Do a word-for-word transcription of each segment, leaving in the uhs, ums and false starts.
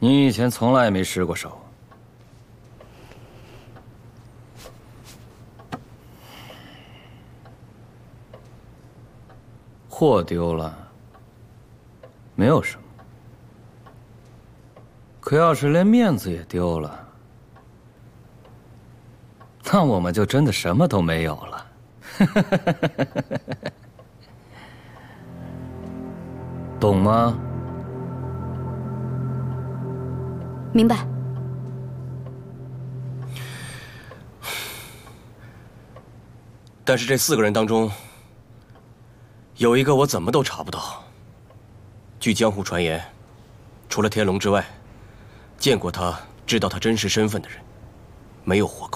你以前从来没失过手。货丢了，没有什么。可要是连面子也丢了，那我们就真的什么都没有了。懂吗？ 明白。 但是这四个人当中，有一个我怎么都查不到。据江湖传言，除了天龙之外，见过他、知道他真实身份的人，没有活口。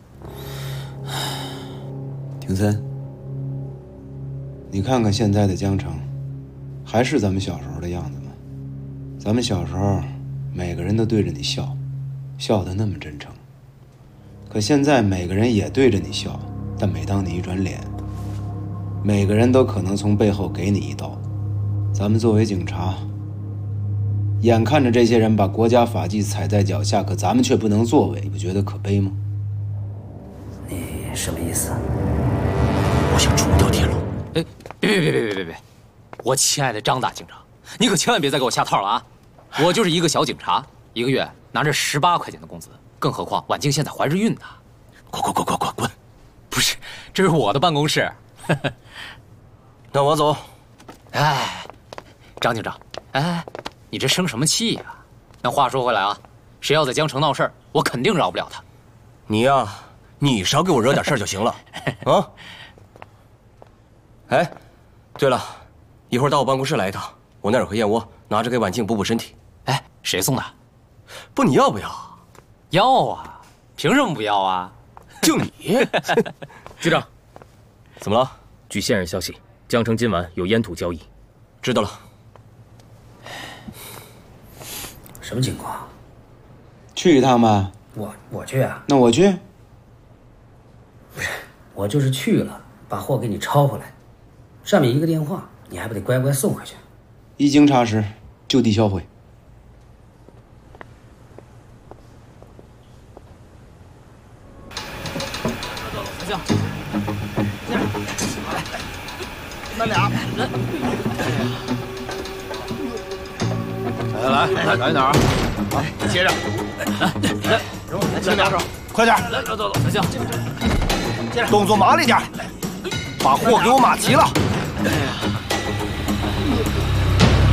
庭森，你看看现在的江城，还是咱们小时候的样子吗？咱们小时候，每个人都对着你笑，笑得那么真诚。可现在每个人也对着你笑，但每当你一转脸，每个人都可能从背后给你一刀。咱们作为警察，眼看着这些人把国家法纪踩在脚下，可咱们却不能作为，你不觉得可悲吗？ 你什么意思？ 我想除掉天龙。 哎，别别别别别别别！我亲爱的张大警长，你可千万别再给我下套了啊！我就是一个小警察，一个月拿着十八块钱的工资，更何况婉静现在怀着孕呢。 滚滚滚滚滚滚！ 不是，这是我的办公室。 那我走。 哎，张警长，哎，你这生什么气呀？那话说回来啊，谁要在江城闹事儿，我肯定饶不了他。 你呀，你少给我惹点事儿就行了。啊！哎，对了，一会儿到我办公室来一趟，我那儿有个燕窝，拿着给婉静补补身体。 哎，谁送的？ 不，你要不要？ 要啊！凭什么不要啊？ 就你， 局长， 怎么了？ 据线人消息，江城今晚有烟土交易。 知道了。 什么情况？ 去一趟吧。 我我去啊？ 那我去。 不是，我就是去了，把货给你抄回来，上面一个电话，你还不得乖乖送回去？ 一经查实，就地销毁。 行， 慢点， 来来来，赶紧点啊！ 好，接着， 来，来， 轻点，快点， 来，走走走，行， 动作麻利点，把货给我码齐了。